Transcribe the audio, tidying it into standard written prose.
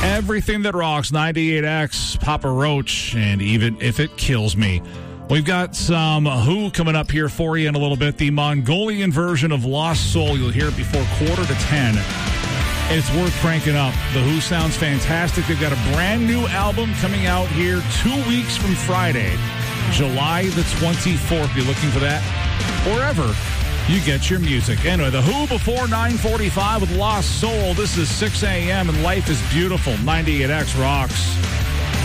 Everything that rocks, 98X, Papa Roach, and Even If It Kills Me. We've got some Who coming up here for you in a little bit. The Mongolian version of Lost Soul. You'll hear it before 9:45. And it's worth cranking up. The Who sounds fantastic. They've got a brand new album coming out here 2 weeks from Friday, July the 24th. Be looking for that wherever you get your music. Anyway, The Who before 9:45 with Lost Soul. This is 6 a.m. and life is beautiful. 98X rocks.